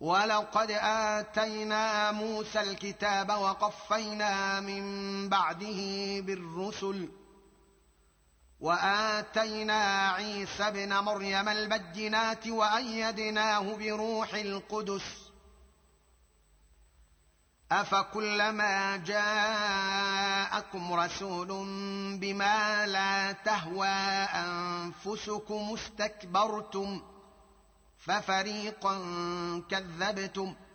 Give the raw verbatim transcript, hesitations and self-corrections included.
ولقد آتينا موسى الكتاب وقفينا من بعده بالرسل وآتينا عيسى ابن مريم البينات وأيدناه بروح القدس أفكلما جاءكم رسول بما لا تهوى أنفسكم استكبرتم ففريقا كذبتم